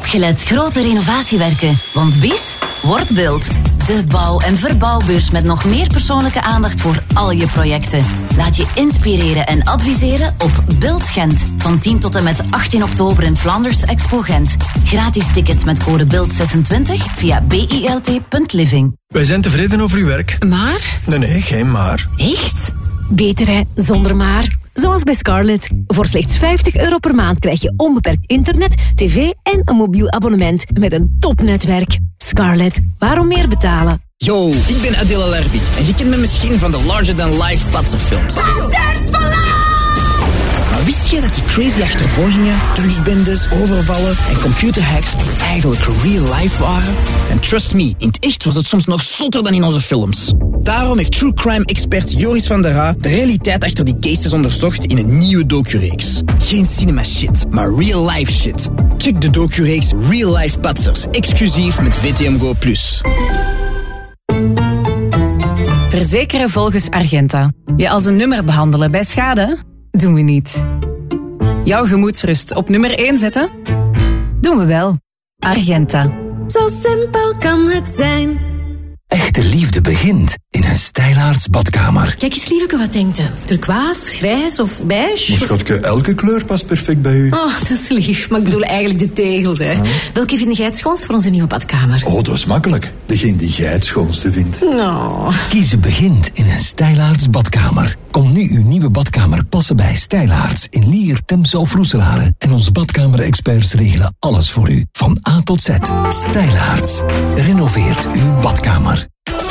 Opgelet grote renovatiewerken. Want BIS wordt Beeld. De bouw- en verbouwbeurs met nog meer persoonlijke aandacht voor al je projecten. Laat je inspireren en adviseren op Beeld Gent. Van 10 tot en met 18 oktober in Flanders Expo Gent. Gratis tickets met code BELD26 via bilt.living. Wij zijn tevreden over uw werk. Maar? Nee, geen maar. Echt? Beter hè, zonder maar. Zoals bij Scarlett. Voor slechts €50 per maand krijg je onbeperkt internet, tv en een mobiel abonnement met een topnetwerk. Scarlett, waarom meer betalen? Yo, ik ben Adil Alarbi en je kent me misschien van de Larger Than Life patserfilms. Panzers van Maar wist je dat die crazy achtervolgingen, drugsbendes, overvallen en computerhacks eigenlijk real life waren? En trust me, in het echt was het soms nog zotter dan in onze films. Daarom heeft true crime expert Joris van der Raa de realiteit achter die cases onderzocht in een nieuwe docureeks. Geen cinema shit, maar real life shit. Check de docureeks Real Life Patsers, exclusief met VTM Go+. Verzekeren volgens Argenta. Je als een nummer behandelen bij schade? Doen we niet. Jouw gemoedsrust op nummer 1 zetten? Doen we wel. Argenta. Zo simpel kan het zijn. Echte liefde begint in een Stijlaarts badkamer. Kijk eens, lieveke, wat denkt u? Turquoise, grijs of beige? Maar schatje, elke kleur past perfect bij u. Oh, dat is lief. Maar ik bedoel eigenlijk de tegels, hè. Welke vind jij het schoonst voor onze nieuwe badkamer? Oh, dat is makkelijk. Degene die jij het schoonste vindt. Oh. Kiezen begint in een Stijlaarts badkamer. Kom nu uw nieuwe badkamer passen bij Stijlaarts in Lier, Temse of Roeselare. En onze badkamerexperts regelen alles voor u. Van A tot Z. Stijlaarts. Renoveert uw badkamer.